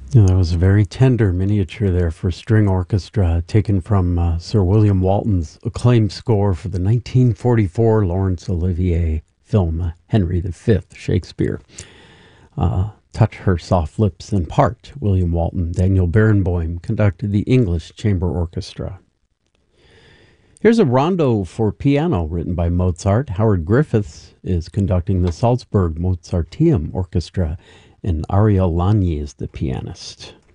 Yeah, that was a very tender miniature there for string orchestra, taken from Sir William Walton's acclaimed score for the 1944 Laurence Olivier film Henry V, Shakespeare. Touch Her Soft Lips in part. William Walton, Daniel Barenboim conducted the English Chamber Orchestra. Here's a rondo for piano written by Mozart. Howard Griffiths is conducting the Salzburg Mozarteum Orchestra, and Ariel Lany is the pianist.